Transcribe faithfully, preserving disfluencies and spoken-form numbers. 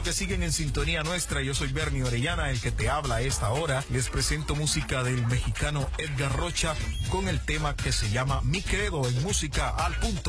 que siguen en sintonía nuestra. Yo soy Bernie Orellana, el que te habla a esta hora. Les presento música del mexicano Edgar Rocha con el tema que se llama Mi Credo en Música al Punto.